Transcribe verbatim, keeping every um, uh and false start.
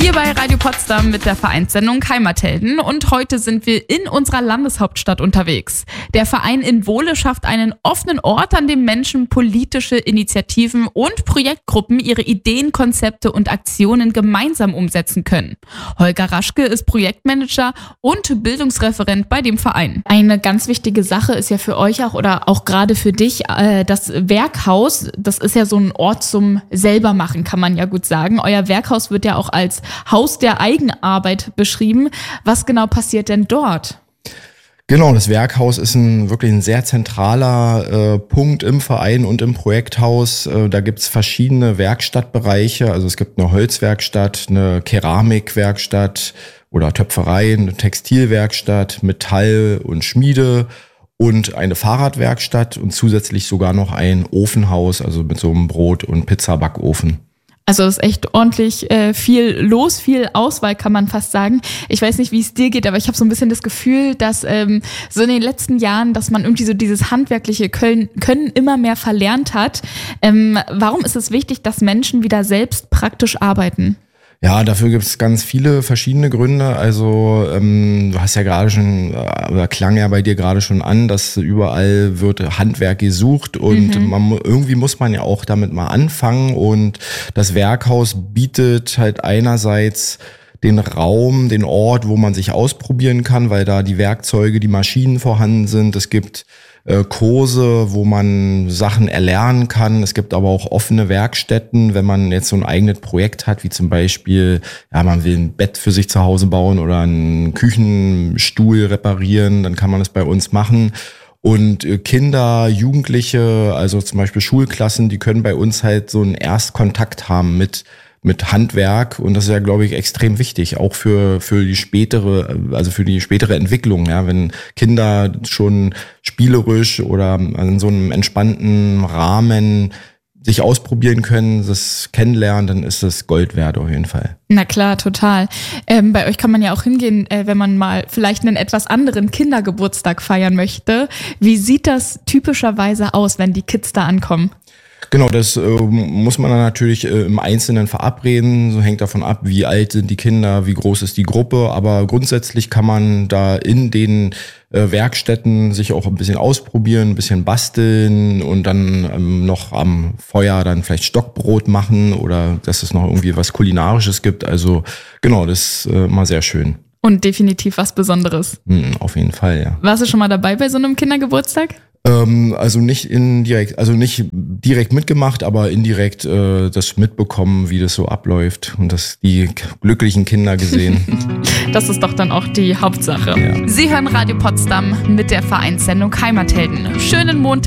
Hier bei Radio Potsdam mit der Vereinssendung Heimathelden und heute sind wir in unserer Landeshauptstadt unterwegs. Der Verein in Wohle schafft einen offenen Ort, an dem Menschen politische Initiativen und Projektgruppen ihre Ideen, Konzepte und Aktionen gemeinsam umsetzen können. Holger Raschke ist Projektmanager und Bildungsreferent bei dem Verein. Eine ganz wichtige Sache ist ja für euch auch oder auch gerade für dich äh, das Werkhaus. Das ist ja so ein Ort zum Selbermachen, kann man ja gut sagen. Euer Werkhaus wird ja auch als Haus der Eigenarbeit beschrieben. Was genau passiert denn dort? Genau, das Werkhaus ist ein wirklich ein sehr zentraler äh, Punkt im Verein und im Projekthaus. Äh, da gibt's verschiedene Werkstattbereiche. Also es gibt eine Holzwerkstatt, eine Keramikwerkstatt oder Töpferei, eine Textilwerkstatt, Metall- und Schmiede und eine Fahrradwerkstatt und zusätzlich sogar noch ein Ofenhaus, also mit so einem Brot- und Pizzabackofen. Also es ist echt ordentlich äh, viel los, viel Auswahl, kann man fast sagen. Ich weiß nicht, wie es dir geht, aber ich habe so ein bisschen das Gefühl, dass ähm, so in den letzten Jahren, dass man irgendwie so dieses handwerkliche Können, Können immer mehr verlernt hat. Ähm, warum ist es wichtig, dass Menschen wieder selbst praktisch arbeiten? Ja, dafür gibt es ganz viele verschiedene Gründe. Also ähm, du hast ja gerade schon, oder klang ja bei dir gerade schon an, dass überall wird Handwerk gesucht und mhm. man, irgendwie muss man ja auch damit mal anfangen. Und das Werkhaus bietet halt einerseits den Raum, den Ort, wo man sich ausprobieren kann, weil da die Werkzeuge, die Maschinen vorhanden sind. Es gibt äh, Kurse, wo man Sachen erlernen kann. Es gibt aber auch offene Werkstätten, wenn man jetzt so ein eigenes Projekt hat, wie zum Beispiel, ja, man will ein Bett für sich zu Hause bauen oder einen Küchenstuhl reparieren, dann kann man das bei uns machen. Und Kinder, Jugendliche, also zum Beispiel Schulklassen, die können bei uns halt so einen Erstkontakt haben mit mit Handwerk und das ist ja, glaube ich, extrem wichtig, auch für für die spätere, also für die spätere Entwicklung, ja, wenn Kinder schon spielerisch oder in so einem entspannten Rahmen sich ausprobieren können, das kennenlernen, dann ist das Gold wert auf jeden Fall. Na klar, total. Ähm, bei euch kann man ja auch hingehen, äh, wenn man mal vielleicht einen etwas anderen Kindergeburtstag feiern möchte. Wie sieht das typischerweise aus, wenn die Kids da ankommen? Genau, das äh, muss man dann natürlich äh, im Einzelnen verabreden. So hängt davon ab, wie alt sind die Kinder, wie groß ist die Gruppe. Aber grundsätzlich kann man da in den äh, Werkstätten sich auch ein bisschen ausprobieren, ein bisschen basteln und dann ähm, noch am Feuer dann vielleicht Stockbrot machen oder dass es noch irgendwie was Kulinarisches gibt. Also genau, das ist äh, mal sehr schön. Und definitiv was Besonderes. Mhm, auf jeden Fall, ja. Warst du schon mal dabei bei so einem Kindergeburtstag? Ähm, also nicht indirekt, also nicht direkt mitgemacht, aber indirekt äh, das mitbekommen, wie das so abläuft und das die glücklichen Kinder gesehen. Das ist doch dann auch die Hauptsache. Ja. Sie hören Radio Potsdam mit der Vereinssendung Heimathelden. Schönen Montag.